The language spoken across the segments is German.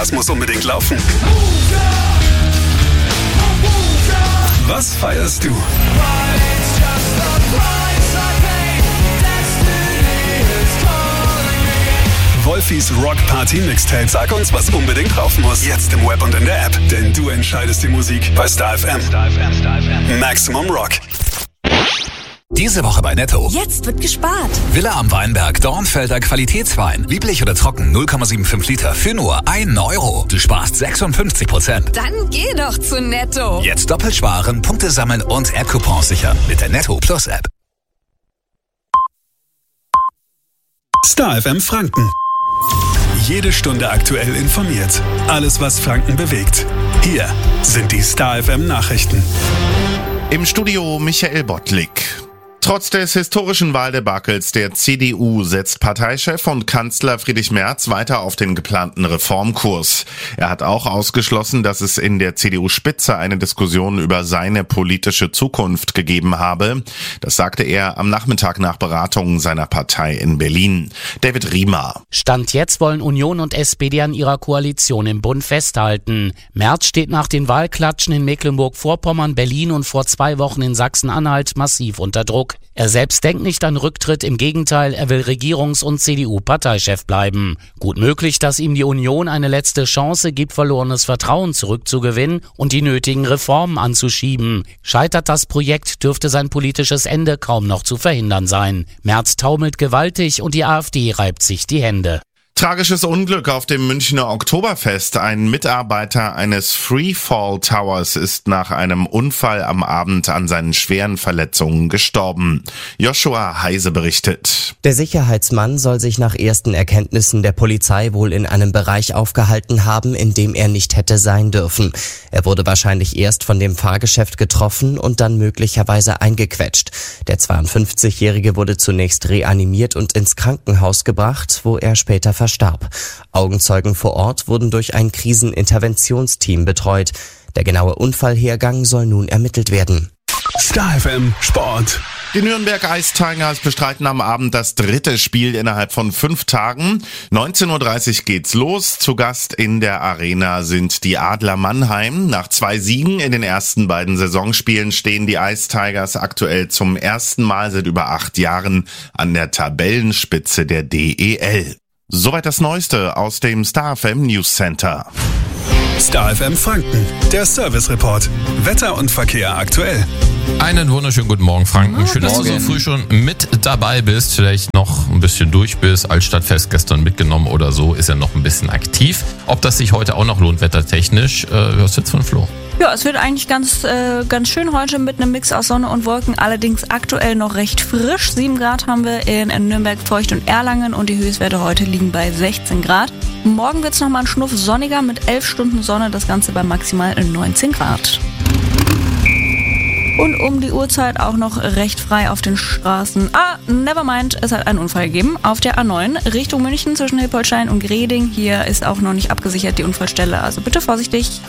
Was muss unbedingt laufen? Was feierst du? Wolfis Rock Party Mixtape. Sag uns, was unbedingt drauf muss. Jetzt im Web und in der App. Denn du entscheidest die Musik bei Star FM. Maximum Rock. Diese Woche bei Netto. Jetzt wird gespart. Villa am Weinberg, Dornfelder Qualitätswein. Lieblich oder trocken, 0,75 Liter für nur 1 Euro. Du sparst 56%. Dann geh doch zu Netto. Jetzt doppelt sparen, Punkte sammeln und App-Coupons sichern. Mit der Netto Plus App. Star FM Franken. Jede Stunde aktuell informiert. Alles, was Franken bewegt. Hier sind die Star FM Nachrichten. Im Studio Michael Bottlik. Trotz des historischen Wahldebakels der CDU setzt Parteichef und Kanzler Friedrich Merz weiter auf den geplanten Reformkurs. Er hat auch ausgeschlossen, dass es in der CDU-Spitze eine Diskussion über seine politische Zukunft gegeben habe. Das sagte er am Nachmittag nach Beratungen seiner Partei in Berlin. David Riemer. Stand jetzt wollen Union und SPD an ihrer Koalition im Bund festhalten. Merz steht nach den Wahlklatschen in Mecklenburg-Vorpommern, Berlin und vor 2 Wochen in Sachsen-Anhalt massiv unter Druck. Er selbst denkt nicht an Rücktritt, im Gegenteil, er will Regierungs- und CDU-Parteichef bleiben. Gut möglich, dass ihm die Union eine letzte Chance gibt, verlorenes Vertrauen zurückzugewinnen und die nötigen Reformen anzuschieben. Scheitert das Projekt, dürfte sein politisches Ende kaum noch zu verhindern sein. Merz taumelt gewaltig und die AfD reibt sich die Hände. Tragisches Unglück auf dem Münchner Oktoberfest. Ein Mitarbeiter eines Freefall Towers ist nach einem Unfall am Abend an seinen schweren Verletzungen gestorben. Joshua Heise berichtet. Der Sicherheitsmann soll sich nach ersten Erkenntnissen der Polizei wohl in einem Bereich aufgehalten haben, in dem er nicht hätte sein dürfen. Er wurde wahrscheinlich erst von dem Fahrgeschäft getroffen und dann möglicherweise eingequetscht. Der 52-Jährige wurde zunächst reanimiert und ins Krankenhaus gebracht, wo er später verstarb. Augenzeugen vor Ort wurden durch ein Kriseninterventionsteam betreut. Der genaue Unfallhergang soll nun ermittelt werden. Star FM Sport. Die Nürnberg Ice Tigers bestreiten am Abend das 3. Spiel innerhalb von 5 Tagen. 19:30 Uhr geht's los. Zu Gast in der Arena sind die Adler Mannheim. Nach 2 Siegen in den ersten beiden Saisonspielen stehen die Ice Tigers aktuell zum ersten Mal seit über 8 Jahren an der Tabellenspitze der DEL. Soweit das Neueste aus dem Star FM News Center. Star FM Franken, der Service Report. Wetter und Verkehr aktuell. Einen wunderschönen guten Morgen, Franken. Schön, dass du so früh schon mit dabei bist. Vielleicht noch ein bisschen durch bist. Altstadtfest gestern mitgenommen oder so. Ist ja noch ein bisschen aktiv. Ob das sich heute auch noch lohnt, wettertechnisch, hörst du jetzt von Flo. Ja, es wird eigentlich ganz schön heute mit einem Mix aus Sonne und Wolken, allerdings aktuell noch recht frisch. 7 Grad haben wir in Nürnberg, Feucht und Erlangen und die Höchstwerte heute liegen bei 16 Grad. Morgen wird es nochmal ein Schnuff sonniger mit 11 Stunden Sonne, das Ganze bei maximal 19 Grad. Und um die Uhrzeit auch noch recht frei auf den Straßen. Nevermind, es hat einen Unfall gegeben auf der A9 Richtung München zwischen Hilpoltstein und Greding. Hier ist auch noch nicht abgesichert die Unfallstelle, also bitte vorsichtig.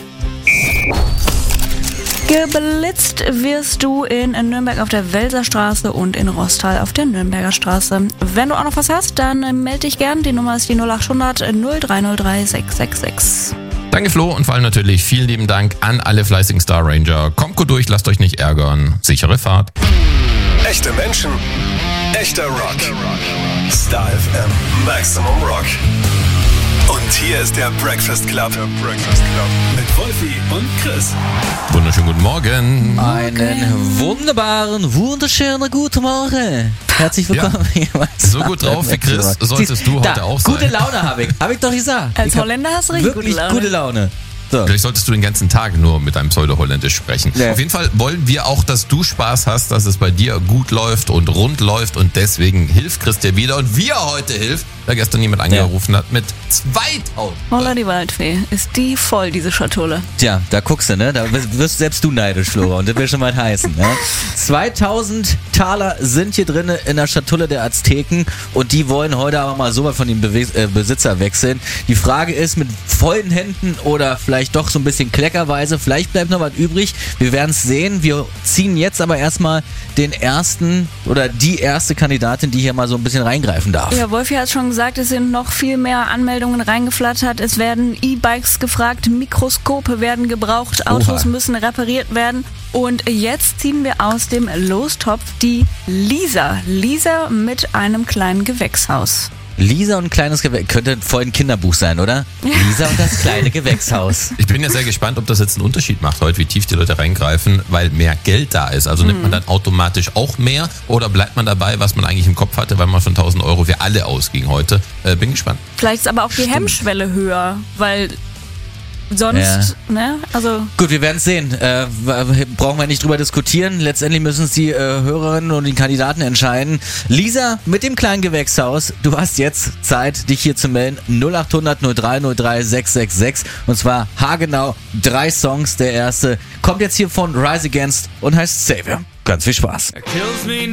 Geblitzt wirst du in Nürnberg auf der Welserstraße und in Rostal auf der Nürnberger Straße. Wenn du auch noch was hast, dann melde dich gern. Die Nummer ist die 0800 0303 666. Danke Flo und vor allem natürlich vielen lieben Dank an alle fleißigen Star Ranger. Kommt gut durch, lasst euch nicht ärgern. Sichere Fahrt. Echte Menschen, echter Rock. Star FM Maximum Rock. Und hier ist der Breakfast Club. Mit Wolfi und Chris. Wunderschönen guten Morgen. Einen wunderschönen guten Morgen. Herzlich willkommen. Ja, so gut drauf wie Chris solltest du heute auch sein. Gute Laune habe ich. Habe ich doch gesagt. Als Holländer hast du richtig wirklich gute Laune. So. Vielleicht solltest du den ganzen Tag nur mit deinem Pseudo-Holländisch sprechen. Ja. Auf jeden Fall wollen wir auch, dass du Spaß hast, dass es bei dir gut läuft und rund läuft und deswegen hilft Chris dir wieder und wie er heute hilft, da gestern jemand angerufen hat mit 2000. Holla die Waldfee, ist die voll, diese Schatulle. Tja, da guckst du, ne? Da wirst selbst du neidisch, Flora, und das will schon mal heißen, ne? 2000 Taler sind hier drin in der Schatulle der Azteken und die wollen heute aber mal so weit von dem Besitzer wechseln. Die Frage ist, mit vollen Händen oder vielleicht vielleicht doch so ein bisschen kleckerweise. Vielleicht bleibt noch was übrig. Wir werden es sehen. Wir ziehen jetzt aber erstmal den ersten oder die erste Kandidatin, die hier mal so ein bisschen reingreifen darf. Ja, Wolfi hat schon gesagt, es sind noch viel mehr Anmeldungen reingeflattert. Es werden E-Bikes gefragt, Mikroskope werden gebraucht, Autos müssen repariert werden. Und jetzt ziehen wir aus dem Lostopf die Lisa. Lisa mit einem kleinen Gewächshaus. Lisa und ein kleines Gewächshaus. Könnte voll ein Kinderbuch sein, oder? Lisa und das kleine Gewächshaus. Ich bin ja sehr gespannt, ob das jetzt einen Unterschied macht heute, wie tief die Leute reingreifen, weil mehr Geld da ist. Also nimmt man dann automatisch auch mehr oder bleibt man dabei, was man eigentlich im Kopf hatte, weil man von 1.000 Euro für alle ausging heute? Bin gespannt. Vielleicht ist aber auch die Hemmschwelle höher, weil sonst, ne? Also gut, wir werden es sehen. Brauchen wir nicht drüber diskutieren. Letztendlich müssen es die Hörerinnen und die Kandidaten entscheiden. Lisa mit dem kleinen Gewächshaus, du hast jetzt Zeit, dich hier zu melden. 0800 03 03 666. Und zwar haargenau 3 Songs. Der erste kommt jetzt hier von Rise Against und heißt Savior. Ganz viel Spaß.